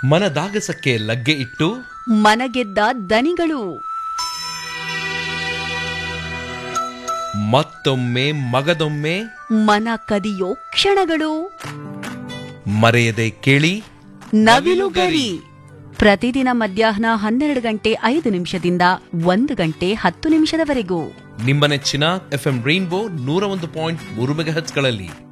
ಮನದಾಗಸಕ್ಕೆ ಲಗ್ಗೆ ಇಟ್ಟು ಮನಗೆದ್ದ ದನಿಗಳು ಮತ್ತೊಮ್ಮೆ ಮಗದೊಮ್ಮೆ ಮನ ಕದಿಯೋ ಕ್ಷಣಗಳು ಮರೆಯದೆ ಕೇಳಿ ನವಿಲುಗರಿ. ಪ್ರತಿದಿನ ಮಧ್ಯಾಹ್ನ 12 ಗಂಟೆ 5 ನಿಮಿಷದಿಂದ 1 ಗಂಟೆ 10 ನಿಮಿಷದವರೆಗೂ ನಿಮ್ಮ ನೆಚ್ಚಿನ FM ರೈನ್ಬೋ 101.3 ಮೆಗಾಹೆರ್ಟ್ಸ್ಗಳಲ್ಲಿ.